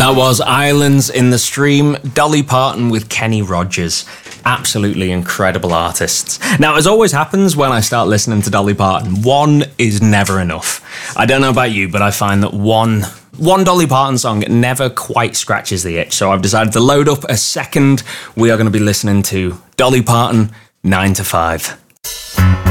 That was Islands in the Stream, Dolly Parton with Kenny Rogers. Absolutely incredible artists. Now, as always happens when I start listening to Dolly Parton, one is never enough. I don't know about you, but I find that one Dolly Parton song never quite scratches the itch. So I've decided to load up a second. We are going to be listening to Dolly Parton, 9 to 5.